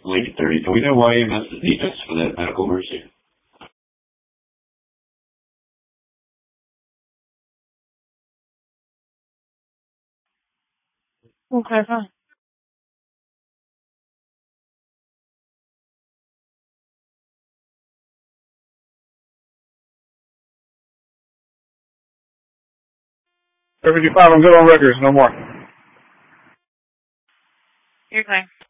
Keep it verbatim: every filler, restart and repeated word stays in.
Lincoln thirty. Do we know why you missed the defense for that medical emergency? Okay, fine. fifty-five, I'm good on records, no more. You're fine.